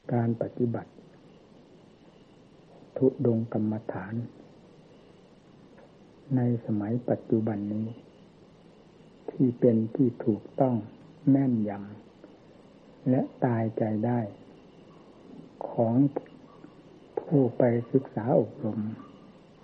การปฏิบัติธุดงค์กรรมฐานในสมัยปัจจุบันนี้ที่เป็นที่ถูกต้องแม่นยำและตายใจได้ของผู้ไปศึกษาอบรม